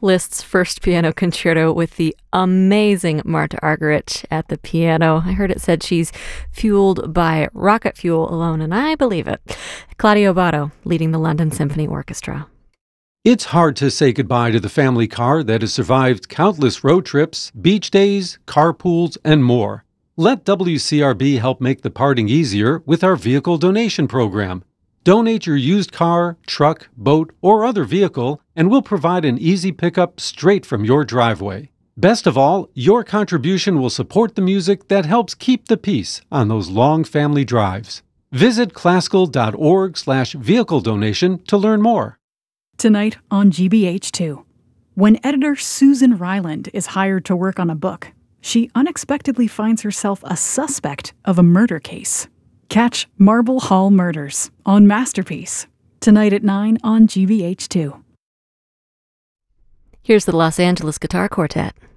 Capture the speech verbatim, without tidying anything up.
Liszt's first piano concerto with the amazing Marta Argerich at the piano. I heard it said she's fueled by rocket fuel alone, and I believe it. Claudio Abbado leading the London Symphony Orchestra. It's hard to say goodbye to the family car that has survived countless road trips, beach days, carpools, and more. Let W C R B help make the parting easier with our vehicle donation program. Donate your used car, truck, boat, or other vehicle, and we'll provide an easy pickup straight from your driveway. Best of all, your contribution will support the music that helps keep the peace on those long family drives. Visit classical.org slash vehicle donation to learn more. Tonight on G B H two, when editor Susan Ryland is hired to work on a book, she unexpectedly finds herself a suspect of a murder case. Catch Marble Hall Murders on Masterpiece, tonight at nine on G B H two. Here's the Los Angeles Guitar Quartet.